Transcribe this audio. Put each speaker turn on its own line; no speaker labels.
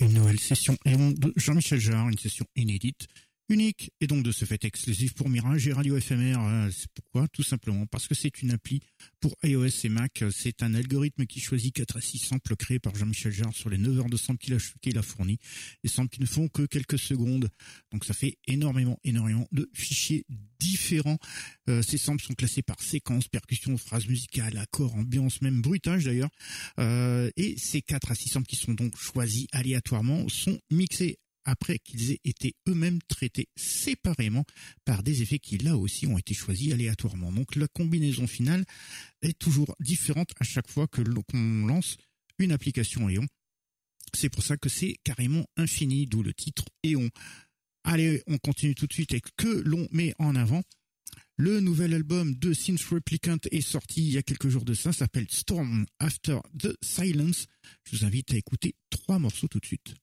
une nouvelle session Eon de Jean-Michel Jarre, une session inédite, unique et donc de ce fait exclusif pour Mirage et Radio FMR. C'est pourquoi? Tout simplement parce que c'est une appli pour iOS et Mac. C'est un algorithme qui choisit 4 à 6 samples créés par Jean-Michel Jarre sur les 9 heures de samples qu'il a fournis. Des samples qui ne font que quelques secondes. Donc ça fait énormément de fichiers différents. Ces samples sont classés par séquence, percussion, phrase musicale, accord, ambiance, même bruitage d'ailleurs. Et ces 4 à 6 samples qui sont donc choisis aléatoirement sont mixés après qu'ils aient été eux-mêmes traités séparément par des effets qui là aussi ont été choisis aléatoirement. Donc la combinaison finale est toujours différente à chaque fois que qu'on lance une application Eon. C'est pour ça que c'est carrément infini, d'où le titre Eon. Allez, on continue tout de suite avec que l'on met en avant. Le nouvel album de Synth Replicant est sorti il y a quelques jours de ça, s'appelle Storm After the Silence. Je vous invite à écouter 3 morceaux tout de suite.